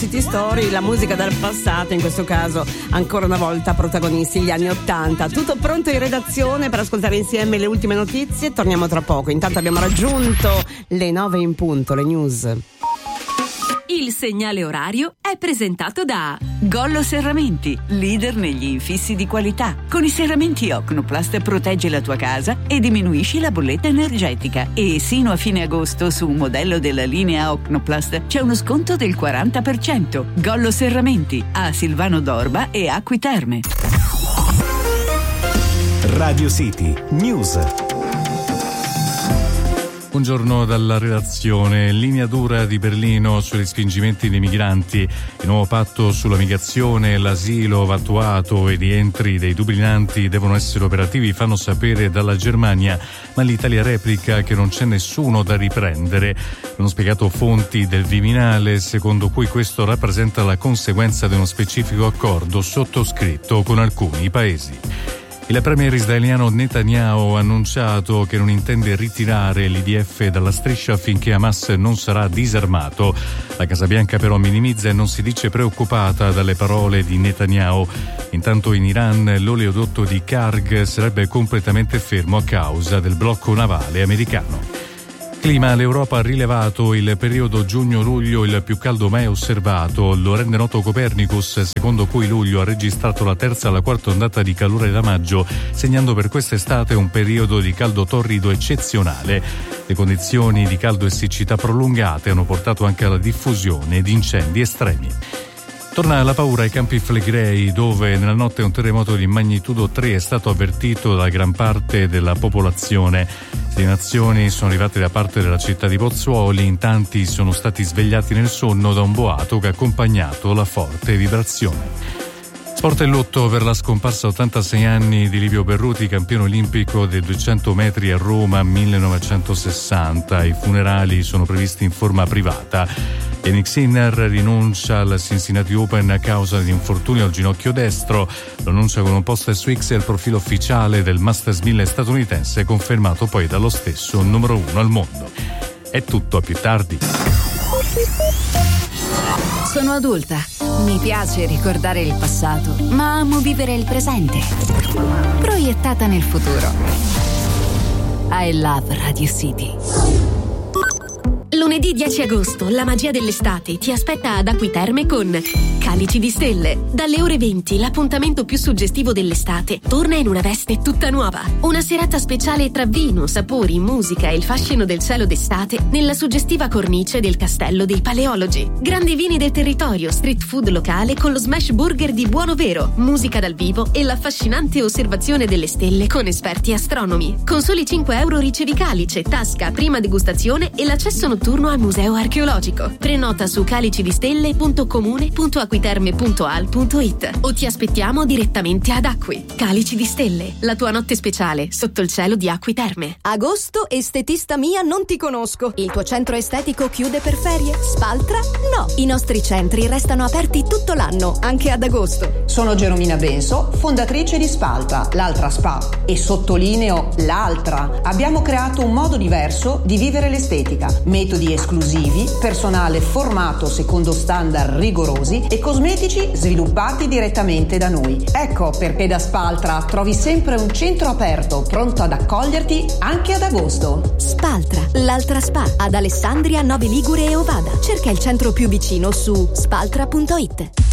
City Story, la musica del passato, in questo caso ancora una volta protagonisti gli anni '80. Tutto pronto in redazione per ascoltare insieme le ultime notizie. Torniamo tra poco. Intanto abbiamo raggiunto le 9 in punto, le news. Il segnale orario è presentato da Gollo Serramenti, leader negli infissi di qualità. Con i serramenti Ocnoplast proteggi la tua casa e diminuisci la bolletta energetica. E sino a fine agosto su un modello della linea Ocnoplast c'è uno sconto del 40%. Gollo Serramenti a Silvano d'Orba e Acqui Terme. Radio City News. Buongiorno dalla redazione. Linea dura di Berlino sui respingimenti dei migranti. Il nuovo patto sulla migrazione, l'asilo va attuato e i rientri dei dublinanti devono essere operativi, fanno sapere dalla Germania, ma l'Italia replica che non c'è nessuno da riprendere. Hanno spiegato fonti del Viminale, secondo cui questo rappresenta la conseguenza di uno specifico accordo sottoscritto con alcuni paesi. Il premier israeliano Netanyahu ha annunciato che non intende ritirare l'IDF dalla striscia finché Hamas non sarà disarmato. La Casa Bianca però minimizza e non si dice preoccupata dalle parole di Netanyahu. Intanto in Iran l'oleodotto di Karg sarebbe completamente fermo a causa del blocco navale americano. Clima, l'Europa ha rilevato il periodo giugno-luglio il più caldo mai osservato. Lo rende noto Copernicus, secondo cui luglio ha registrato la terza e la quarta ondata di calore da maggio, segnando per quest'estate un periodo di caldo torrido eccezionale. Le condizioni di caldo e siccità prolungate hanno portato anche alla diffusione di incendi estremi. Torna la paura ai Campi Flegrei, dove nella notte un terremoto di magnitudo 3 è stato avvertito da gran parte della popolazione. Segnalazioni sono arrivate da parte della città di Pozzuoli, in tanti sono stati svegliati nel sonno da un boato che ha accompagnato la forte vibrazione. Sport e lutto per la scomparsa a 86 anni di Livio Berruti, campione olimpico dei 200 metri a Roma 1960. I funerali sono previsti in forma privata. Yannick Sinner rinuncia al Cincinnati Open a causa di infortunio al ginocchio destro. L'annuncia con un post su X e il profilo ufficiale del Masters 1000 statunitense, confermato poi dallo stesso numero 1 al mondo. È tutto, a più tardi. Sono adulta. Mi piace ricordare il passato, ma amo vivere il presente. Proiettata nel futuro. I love Radio City. Lunedì 10 agosto, la magia dell'estate ti aspetta ad Acqui Terme con Calici di Stelle. Dalle ore 20, l'appuntamento più suggestivo dell'estate torna in una veste tutta nuova. Una serata speciale tra vino, sapori, musica e il fascino del cielo d'estate nella suggestiva cornice del Castello dei Paleologi. Grandi vini del territorio, street food locale con lo smash burger di Buono Vero, musica dal vivo e l'affascinante osservazione delle stelle con esperti astronomi. Con soli 5 euro ricevi calice, tasca, prima degustazione e l'accesso notturno al museo archeologico. Prenota su calicidi-stelle.comune.acquiterme.al.it o ti aspettiamo direttamente ad Acqui. Calici di Stelle, la tua notte speciale sotto il cielo di Acqui Terme. Agosto, estetista mia, non ti conosco. Il tuo centro estetico chiude per ferie? Spaltra? No. I nostri centri restano aperti tutto l'anno, anche ad agosto. Sono Geromina Benso, fondatrice di Spaltra, l'altra spa. E sottolineo l'altra. Abbiamo creato un modo diverso di vivere l'estetica. Metodi esclusivi, personale formato secondo standard rigorosi e cosmetici sviluppati direttamente da noi. Ecco perché da Spaltra trovi sempre un centro aperto pronto ad accoglierti anche ad agosto. Spaltra, l'altra spa, ad Alessandria, Novi Ligure e Ovada. Cerca il centro più vicino su spaltra.it.